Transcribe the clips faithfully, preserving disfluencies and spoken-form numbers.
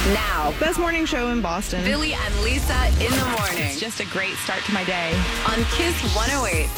Now, Best morning show in Boston. Billy and Lisa in the morning It's just a great start to my day. on Kiss one oh eight.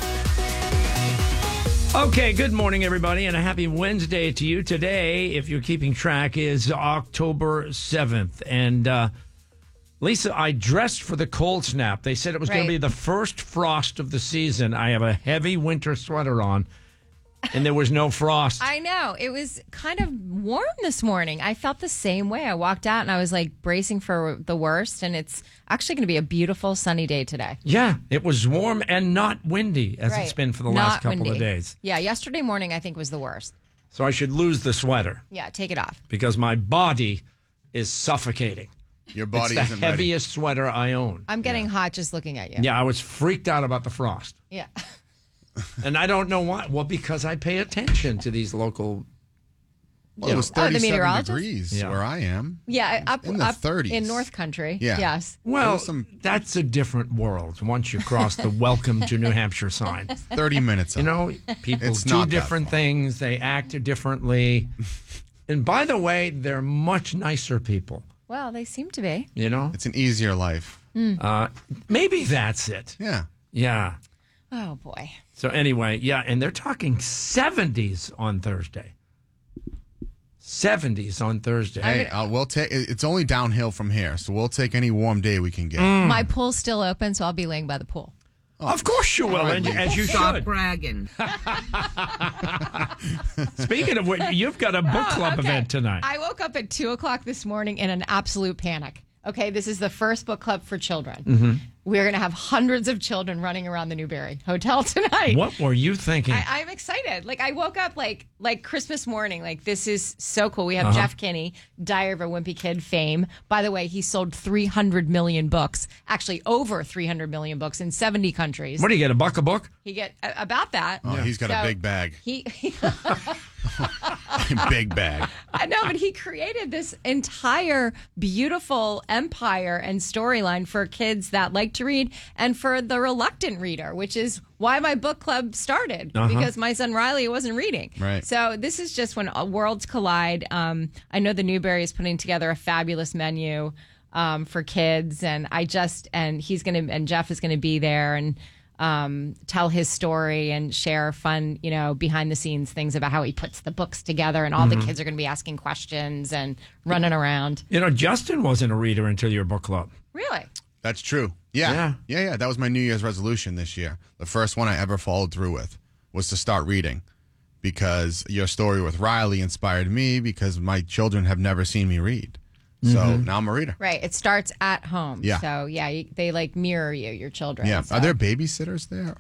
Okay, good morning, everybody, and a happy Wednesday to you. Today, if you're keeping track, is October seventh. And, uh, Lisa, I dressed for the cold snap. They said it was going Right. to be the first frost of the season. I have a heavy winter sweater on, and there was no frost. I know. It was kind of warm this morning. I felt the same way. I walked out and I was like bracing for the worst, and it's actually going to be a beautiful sunny day today. Yeah, it was warm and not windy, as Right. it's been for the Not last couple windy. of days. Yeah, yesterday morning I think was the worst. So I should lose the sweater Yeah, take it off. because my body is suffocating. Your body It's the isn't ready. heaviest sweater I own. I'm getting hot just looking at you. Yeah, I was freaked out about the frost. Yeah. And I don't know why. Well, because I pay attention to these local. Well, it was Oh, the thirty-seven meteorologist? degrees Yeah. where I am. Yeah, up In the up thirties. in North Country. Yeah. Yes. There Well, was some- that's a different world once you cross the welcome to New Hampshire sign. thirty minutes. You up. know, people It's do not that different things, they act differently. And by the way, they're much nicer people, Well, they seem to be. you know? It's an easier life. Uh, maybe that's it. Yeah. Yeah. Oh boy. So anyway, yeah, and they're talking seventies on Thursday. seventies on Thursday. Hey, uh, we'll take. It's only downhill from here, so we'll take any warm day we can get. My pool's still open, so I'll be laying by the pool. Of course you will, and, as you should. bragging. Speaking of which, you've got a book club Okay. event tonight. I woke up at two o'clock this morning in an absolute panic. Okay, this is the first book club for children. Mm-hmm. We're going to have hundreds of children running around the Newberry Hotel tonight. What were you thinking? I, I'm excited. Like I woke up like like Christmas morning. Like this is so cool. We have Uh-huh. Jeff Kinney, Diary of a Wimpy Kid fame. By the way, he sold three hundred million books. Actually, over three hundred million books in seventy countries. what do you get, a buck a book? He get uh, about that. Oh, he's got a So big bag. He, he Big bag. I know, but he created this entire beautiful empire and storyline for kids that like to read and for the reluctant reader, which is why my book club started, Uh-huh. because my son Riley wasn't reading. Right. So this is just when uh, worlds collide. Um, I know the Newberry is putting together a fabulous menu um, for kids, and I just and he's gonna and Jeff is gonna be there and. Um, tell his story and share fun, you know, behind the scenes things about how he puts the books together, and all Mm-hmm. the kids are going to be asking questions and running around. You know, Justin wasn't a reader until your book club. Really? That's true. Yeah. Yeah. yeah. Yeah. That was my New Year's resolution this year. The first one I ever followed through with was to start reading because your story with Riley inspired me because my children have never seen me read. So now I'm a reader. Right. It starts at home. Yeah. So yeah, you, they like mirror you, your children. Yeah. So. Are there babysitters there?